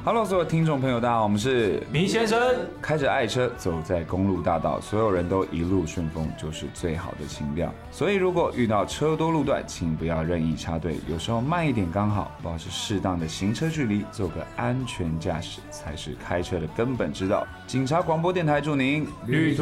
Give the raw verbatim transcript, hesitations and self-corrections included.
Hello， 所有听众朋友，大家好，我们是迷先生。 开着爱车走在公路大道，所有人都一路顺风，就是最好的情调。所以如果遇到车多路段，请不要任意插队，有时候慢一点刚好，保持适当的行车距离，做个安全驾驶才是开车的根本之道。警察广播电台祝您旅途